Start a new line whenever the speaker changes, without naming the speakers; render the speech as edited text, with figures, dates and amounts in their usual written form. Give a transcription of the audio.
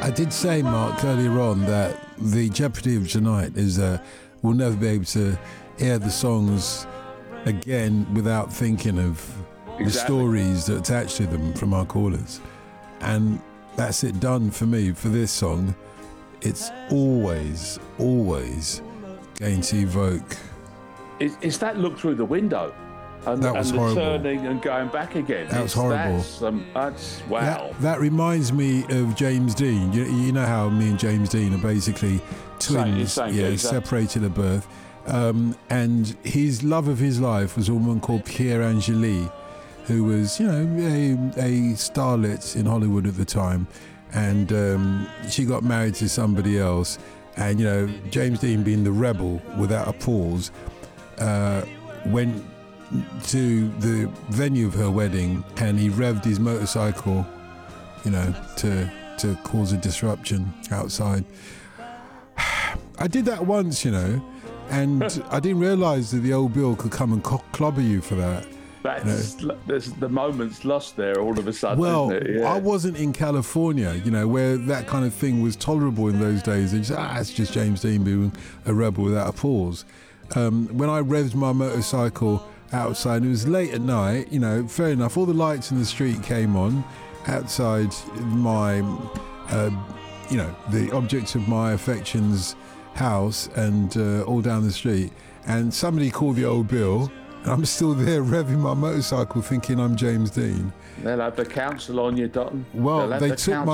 I did say, Mark, earlier on that the jeopardy of tonight is we'll never be able to hear the songs again without thinking of the stories that attach to them from our callers. And that's it done for me for this song. It's always going to evoke.
It's that look through the window. And,
that was
and the
horrible.
Turning and going back again.
That was horrible.
That's wow.
That reminds me of James Dean. You know how me and James Dean are basically twins, separated at birth. And his love of his life was a woman called Pierre Angeli, who was, a starlet in Hollywood at the time. And she got married to somebody else. And, James Dean, being the rebel without a pause, went to the venue of her wedding, and he revved his motorcycle, to cause a disruption outside. I did that once, and I didn't realise that the old Bill could come and clobber you for that.
There's the moment's lost there all of a sudden.
Well,
isn't it? Yeah.
I wasn't in California, where that kind of thing was tolerable in those days. It's just James Dean being a rebel without a pause. When I revved my motorcycle outside, it was late at night, fair enough, all the lights in the street came on outside my the object of my affection's house, and all down the street, and somebody called the old Bill, and I'm still there revving my motorcycle thinking I'm James Dean.
They'll have the council on you, Dotton.
Well, they took my